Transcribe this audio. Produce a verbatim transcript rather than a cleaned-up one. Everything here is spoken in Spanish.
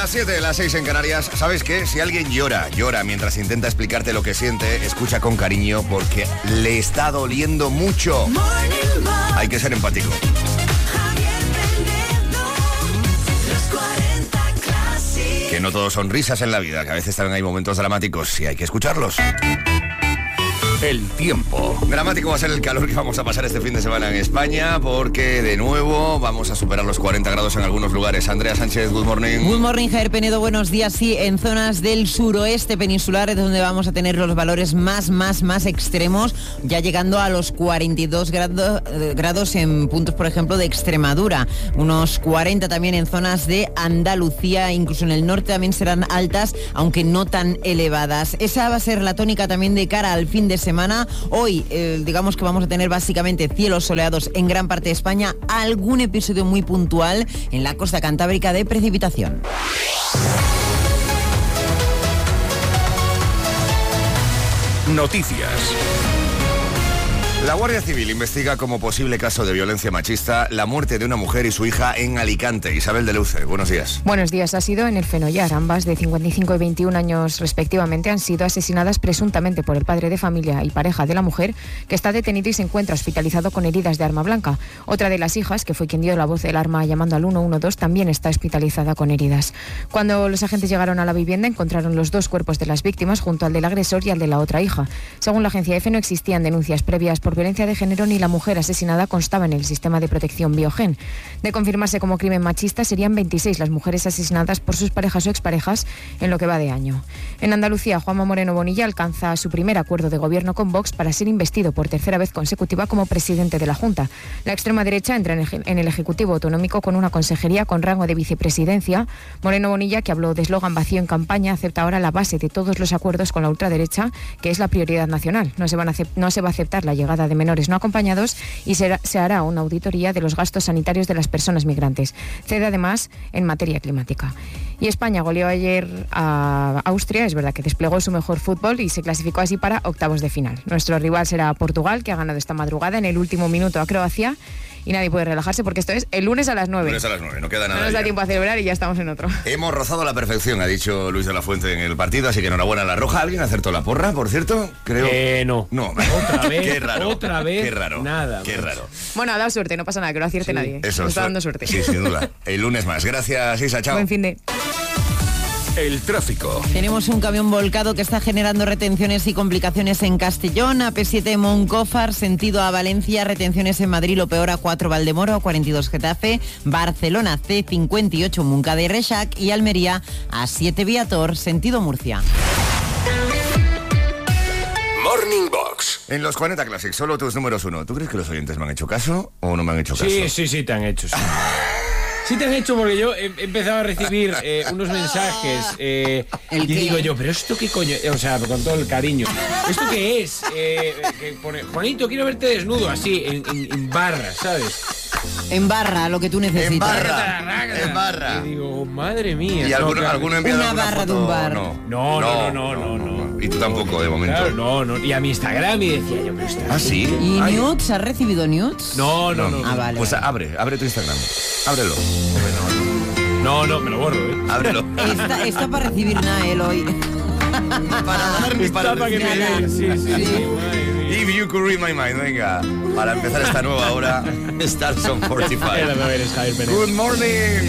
Las siete, las seis en Canarias. ¿Sabes qué? Si alguien llora, llora mientras intenta explicarte lo que siente, escucha con cariño porque le está doliendo mucho. Hay que ser empático. Que no todos son risas en la vida, que a veces también hay momentos dramáticos y hay que escucharlos. El tiempo. Dramático va a ser el calor que vamos a pasar este fin de semana en España, porque de nuevo vamos a superar los cuarenta grados en algunos lugares. Andrea Sánchez, good morning. Good morning, Javier Penedo, buenos días. Sí, en zonas del suroeste peninsular es donde vamos a tener los valores más, más, más extremos, ya llegando a los cuarenta y dos grado, grados en puntos, por ejemplo, de Extremadura. Unos cuarenta también en zonas de Andalucía, incluso en el norte también serán altas, aunque no tan elevadas. Esa va a ser la tónica también de cara al fin de semana. Semana. Hoy, eh, digamos que vamos a tener básicamente cielos soleados en gran parte de España, algún episodio muy puntual en la costa cantábrica de precipitación. Noticias. La Guardia Civil investiga como posible caso de violencia machista la muerte de una mujer y su hija en Alicante. Isabel de Luce, buenos días. Buenos días, ha sido en el Fenollar. Ambas, de cincuenta y cinco y veintiún años respectivamente, han sido asesinadas presuntamente por el padre de familia y pareja de la mujer, que está detenido y se encuentra hospitalizado con heridas de arma blanca. Otra de las hijas, que fue quien dio la voz del arma llamando al uno uno dos, también está hospitalizada con heridas. Cuando los agentes llegaron a la vivienda, encontraron los dos cuerpos de las víctimas junto al del agresor y al de la otra hija. Según la agencia EFE, no existían denuncias previas por violencia de género ni la mujer asesinada constaba en el sistema de protección Biogen. De confirmarse como crimen machista, serían veintiséis las mujeres asesinadas por sus parejas o exparejas en lo que va de año. En Andalucía, Juanma Moreno Bonilla alcanza su primer acuerdo de gobierno con Vox para ser investido por tercera vez consecutiva como presidente de la Junta. La extrema derecha entra en el Ejecutivo Autonómico con una consejería con rango de vicepresidencia. Moreno Bonilla, que habló de eslogan vacío en campaña, acepta ahora la base de todos los acuerdos con la ultraderecha, que es la prioridad nacional. No se, van a no se va a aceptar la llegada de menores no acompañados y se, se hará una auditoría de los gastos sanitarios de las personas migrantes. Cede además en materia climática. Y España goleó ayer a Austria, es verdad que desplegó su mejor fútbol y se clasificó así para octavos de final. Nuestro rival será Portugal, que ha ganado esta madrugada en el último minuto a Croacia. Y nadie puede relajarse porque esto es el lunes a las nueve. Lunes a las nueve, no queda nada. No nos da ya tiempo a celebrar y ya estamos en otro. Hemos rozado la perfección, ha dicho Luis de la Fuente en el partido, así que enhorabuena a la Roja. ¿Alguien acertó la porra, por cierto? Creo. Eh, no. No. Otra vez. Qué raro. Otra vez. Qué raro. Nada. Qué raro. Bueno, ha dado suerte, no pasa nada, que no acierte Sí, nadie. Eso, Nos está su- dando suerte. Sí, sin duda. El lunes más. Gracias, Isa. Chao. Buen fin de... El tráfico. Tenemos un camión volcado que está generando retenciones y complicaciones en Castellón, A P siete Moncófar, sentido a Valencia, retenciones en Madrid, lo peor a cuatro Valdemoro, a cuarenta y dos Getafe, Barcelona C cincuenta y ocho Moncada y Reixac y Almería a siete Viator, sentido Murcia. Morning Box. En los cuarenta Classics, solo tus números uno. ¿Tú crees que los oyentes me han hecho caso o no me han hecho caso? Sí, sí, sí, te han hecho. Sí, sí te han hecho porque yo he he empezado a recibir eh, unos mensajes eh, ¿El y qué? digo yo, pero ¿esto qué coño? O sea, con todo el cariño. ¿Esto qué es? Eh, que pone, Juanito, quiero verte desnudo, así, en, en, en barra, ¿sabes? En barra, lo que tú necesitas. En barra. En barra. Y digo, madre mía. ¿Y no, alguno, claro. alguno ha enviado Una alguna barra foto? de un bar. No. No, no, no, no, no, no. Y tú tampoco, de momento. Claro, no, no. Y a mi Instagram y decía yo, pero está. ¿Ah, sí? ¿Y Ay. nudes? ¿Has recibido nudes? No, no, no. Ah, vale. Pues vale. abre, abre tu Instagram. Ábrelo. No, no, me lo borro, ¿eh? Ábrelo. Está, está para recibir nada él hoy. Para dar ni para Para que me nada. den. Sí, sí, sí. Sí. Madre mía. If you could read my mind, venga. Para empezar esta nueva hora, Stars on cuarenta y cinco. Era de ver, Javier Penedo. Good morning.